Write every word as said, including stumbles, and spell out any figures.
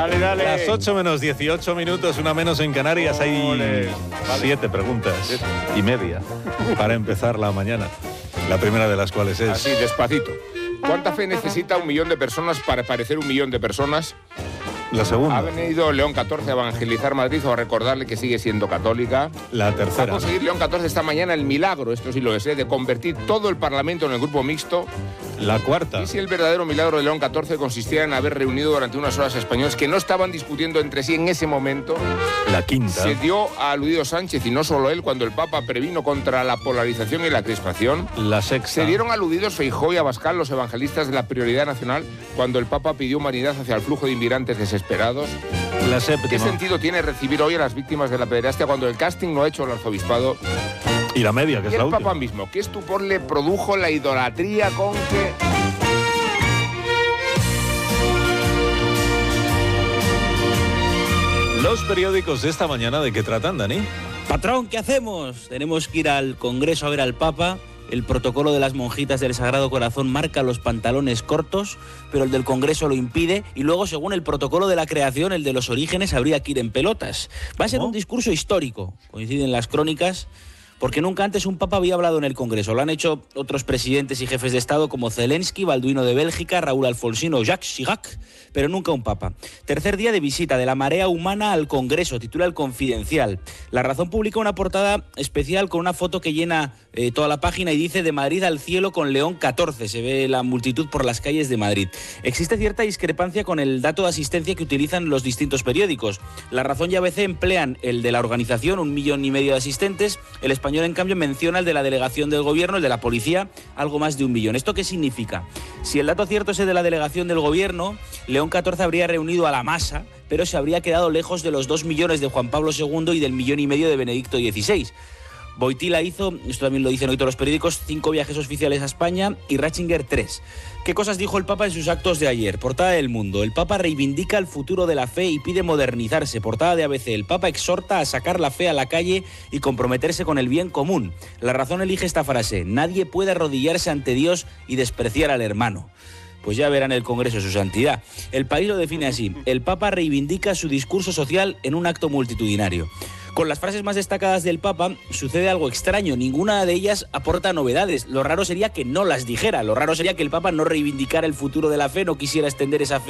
Dale, dale. Las ocho menos dieciocho minutos, una menos en Canarias. Hay Ole. siete preguntas y media para empezar la mañana. La primera de las cuales es... Así, despacito. ¿Cuánta fe necesita un millón de personas para parecer un millón de personas? La segunda. ¿Ha venido León catorce a evangelizar Madrid o a recordarle que sigue siendo católica? La Va a tercera. conseguir León catorce esta mañana el milagro, esto sí lo es, ¿eh? de convertir todo el Parlamento en el grupo mixto. La cuarta. ¿Y si el verdadero milagro de León catorce consistía en haber reunido durante unas horas españoles que no estaban discutiendo entre sí en ese momento? La quinta. Se dio a aludido Sánchez, y no solo él, cuando el Papa previno contra la polarización y la crispación. La sexta. Se dieron aludidos Feijóo y Abascal, los evangelistas de la prioridad nacional, cuando el Papa pidió humanidad hacia el flujo de inmigrantes desesperados. La séptima. ¿Qué sentido tiene recibir hoy a las víctimas de la pederastia cuando el casting lo ha hecho el arzobispado? Y la media, que Y es la el última. Papa mismo, ¿qué estupor le produjo la idolatría con que... Los periódicos de esta mañana, ¿de qué tratan, Dani? Patrón, ¿qué hacemos? Tenemos que ir al Congreso a ver al Papa. El protocolo de las monjitas del Sagrado Corazón marca los pantalones cortos, pero el del Congreso lo impide. Y luego, según el protocolo de la creación, el de los orígenes, habría que ir en pelotas. Va a ser ¿Cómo? un discurso histórico, coinciden las crónicas, porque nunca antes un papa había hablado en el Congreso. Lo han hecho otros presidentes y jefes de Estado como Zelensky, Balduino de Bélgica, Raúl Alfonsín o Jacques Chirac, pero nunca un papa. Tercer día de visita de la marea humana al Congreso, titula El Confidencial. La Razón publica una portada especial con una foto que llena eh, toda la página y dice: de Madrid al cielo con León catorce. Se ve la multitud por las calles de Madrid. Existe cierta discrepancia con el dato de asistencia que utilizan los distintos periódicos. La Razón y A B C emplean el de la organización, un millón y medio de asistentes. El Español, en cambio, menciona el de la delegación del gobierno, el de la policía, algo más de un millón. ¿Esto qué significa? Si el dato cierto es el de la delegación del gobierno, León catorce habría reunido a la masa, pero se habría quedado lejos de los dos millones de Juan Pablo segundo y del millón y medio de Benedicto dieciséis. Boitila hizo, esto también lo dicen hoy todos los periódicos, cinco viajes oficiales a España y Ratzinger tres. ¿Qué cosas dijo el Papa en sus actos de ayer? Portada del Mundo. El Papa reivindica el futuro de la fe y pide modernizarse. Portada de A B C. El Papa exhorta a sacar la fe a la calle y comprometerse con el bien común. La Razón elige esta frase: nadie puede arrodillarse ante Dios y despreciar al hermano. Pues ya verán el Congreso su santidad. El País lo define así: el Papa reivindica su discurso social en un acto multitudinario. Con las frases más destacadas del Papa sucede algo extraño. Ninguna de ellas aporta novedades. Lo raro sería que no las dijera. Lo raro sería que el Papa no reivindicara el futuro de la fe, no quisiera extender esa fe